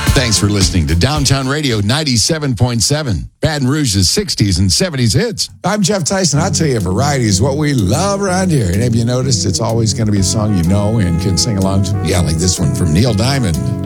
Thanks for listening to Downtown Radio 97.7, Baton Rouge's 60s and 70s hits. I'm Jeff Tyson. I'll tell you, variety is what we love around here. And have you noticed it's always going to be a song you know and can sing along to? Yeah, like this one from Neil Diamond.